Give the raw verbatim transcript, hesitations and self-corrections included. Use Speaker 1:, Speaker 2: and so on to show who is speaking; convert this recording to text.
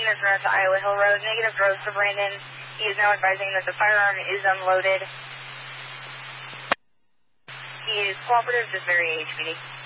Speaker 1: is route to Iowa Hill Road. Negative road for Brandon. He is now advising that the firearm is unloaded. He is cooperative, just very H P D.